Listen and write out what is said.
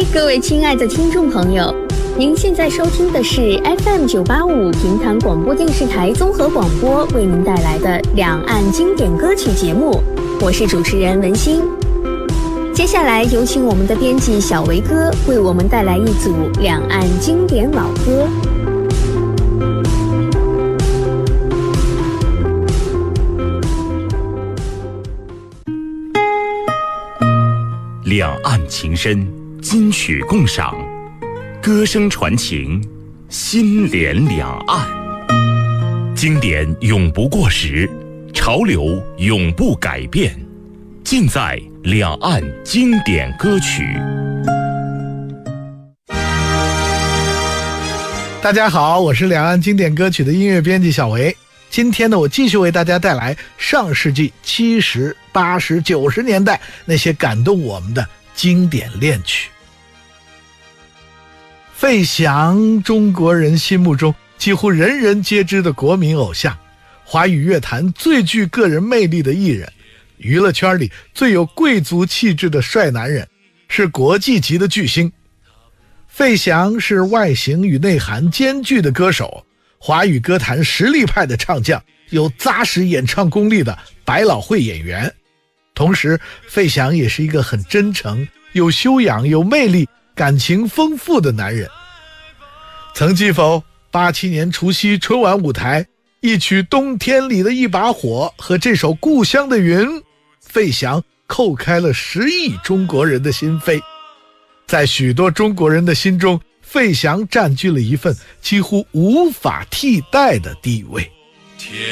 各位亲爱的听众朋友，您现在收听的是 FM985 平潭广播电视台综合广播为您带来的两岸经典歌曲节目，我是主持人文心。接下来有请我们的编辑小维哥为我们带来一组两岸经典老歌。 两岸情深，金曲共赏，歌声传情，心连两岸。经典永不过时，潮流永不改变，尽在两岸经典歌曲。 大家好，我是两岸经典歌曲的音乐编辑小维。今天呢，我继续为大家带来上世纪70、80、90年代那些感动我们的经典恋曲。费翔，中国人心目中几乎人人皆知的国民偶像，华语乐坛最具个人魅力的艺人，娱乐圈里最有贵族气质的帅男人，是国际级的巨星。费翔是外形与内涵兼具的歌手，华语歌坛实力派的唱将，有扎实演唱功力的百老汇演员。同时，费翔也是一个很真诚、有修养、有魅力、感情丰富的男人。曾记否？87年除夕春晚舞台，一曲《冬天里的一把火》和这首《故乡的云》，费翔叩开了10亿中国人的心扉。在许多中国人的心中，费翔占据了一份几乎无法替代的地位。